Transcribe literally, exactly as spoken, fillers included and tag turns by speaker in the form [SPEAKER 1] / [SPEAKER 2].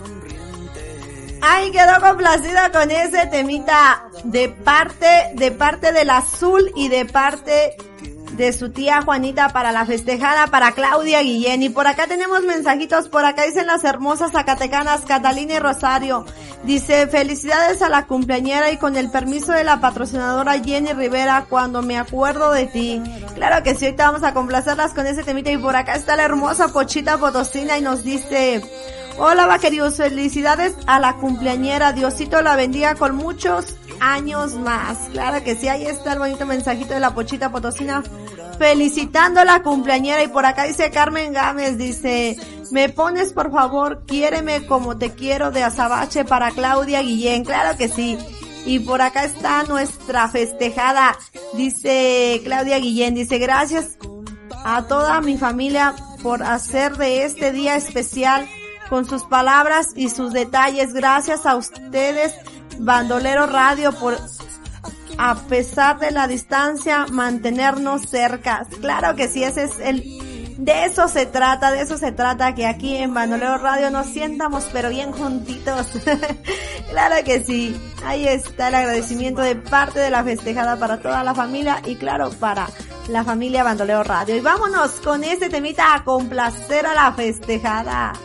[SPEAKER 1] Ay, quedó complacida con ese temita de parte, de parte del Azul y de parte de su tía Juanita para la festejada, para Claudia Guillén. Y por acá tenemos mensajitos, por acá dicen las hermosas zacatecanas Catalina y Rosario. Dice, felicidades a la cumpleañera y con el permiso de la patrocinadora Jenny Rivera, cuando me acuerdo de ti. Claro que sí, ahorita vamos a complacerlas con ese temita. Y por acá está la hermosa Pochita Potosina y nos dice, hola vaquerios, felicidades a la cumpleañera, Diosito la bendiga con muchos años más. Claro que sí, ahí está el bonito mensajito de la Pochita Potosina felicitando a la cumpleañera. Y por acá dice Carmen Gámez, dice, me pones por favor Quiéreme como te quiero de Azabache para Claudia Guillén. Claro que sí. Y por acá está nuestra festejada, dice Claudia Guillén, dice, gracias a toda mi familia por hacer de este día especial con sus palabras y sus detalles. Gracias a ustedes, Bandolero Radio, por, a pesar de la distancia, mantenernos cerca. Claro que sí, ese es el, de eso se trata, de eso se trata, que aquí en Bandolero Radio nos sientamos pero bien juntitos. Claro que sí, ahí está el agradecimiento de parte de la festejada para toda la familia y claro, para la familia Bandolero Radio. Y vámonos con este temita a complacer a la festejada.